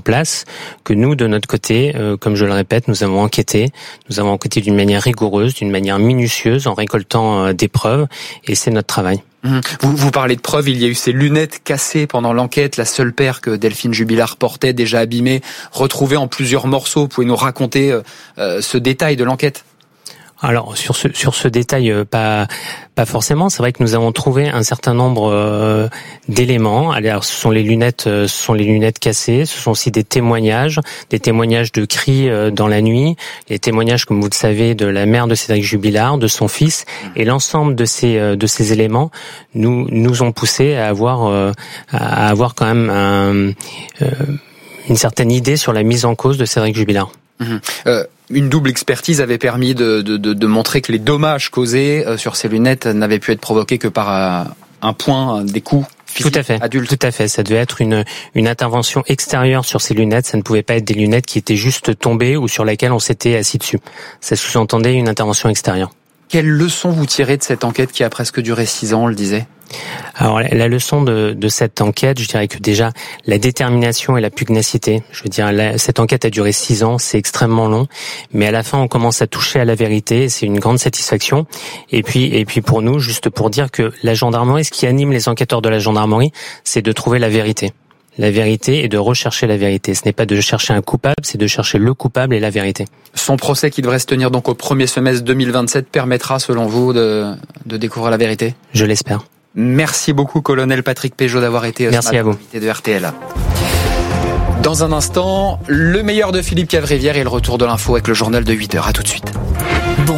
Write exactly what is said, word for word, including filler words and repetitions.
place, que nous, de notre côté, euh, comme je le répète, nous avons enquêté. Nous avons enquêté d'une manière rigoureuse, d'une manière minutieuse, en récoltant euh, des preuves, et c'est notre travail. Vous, vous parlez de preuves, il y a eu ces lunettes cassées pendant l'enquête, la seule paire que Delphine Jubilard portait, déjà abîmée, retrouvée en plusieurs morceaux. Vous pouvez nous raconter euh, ce détail de l'enquête ? Alors sur ce sur ce détail euh, pas pas forcément. C'est vrai que nous avons trouvé un certain nombre euh, d'éléments. Alors ce sont les lunettes, euh, ce sont les lunettes cassées. Ce sont aussi des témoignages, des témoignages de cris euh, dans la nuit, les témoignages, comme vous le savez, de la mère de Cédric Jubilard, de son fils, et l'ensemble de ces euh, de ces éléments nous nous ont poussé à avoir euh, à avoir quand même un, euh, une certaine idée sur la mise en cause de Cédric Jubilard. Mmh. Euh, une double expertise avait permis de, de, de, de montrer que les dommages causés euh, sur ces lunettes n'avaient pu être provoqués que par euh, un point, des coups physiques tout à fait, adultes. Tout à fait. Ça devait être une, une intervention extérieure sur ces lunettes. Ça ne pouvait pas être des lunettes qui étaient juste tombées ou sur lesquelles on s'était assis dessus. Ça sous-entendait une intervention extérieure. Quelle leçon vous tirez de cette enquête qui a presque duré six ans, on le disait ? Alors la leçon de, de cette enquête, je dirais que déjà la détermination et la pugnacité. Je veux dire, la, cette enquête a duré six ans, c'est extrêmement long, mais à la fin on commence à toucher à la vérité, c'est une grande satisfaction. Et puis et puis pour nous, juste pour dire que la gendarmerie, ce qui anime les enquêteurs de la gendarmerie, c'est de trouver la vérité. La vérité et de rechercher la vérité. Ce n'est pas de chercher un coupable, c'est de chercher le coupable et la vérité. Son procès qui devrait se tenir donc au premier semestre deux mille vingt-sept permettra, selon vous, de, de découvrir la vérité ? Je l'espère. Merci beaucoup, colonel Patrick Pégeot, d'avoir été Merci à vous. invité de R T L. Dans un instant, le meilleur de Philippe Cavrivière et le retour de l'info avec le journal de huit heures. À tout de suite.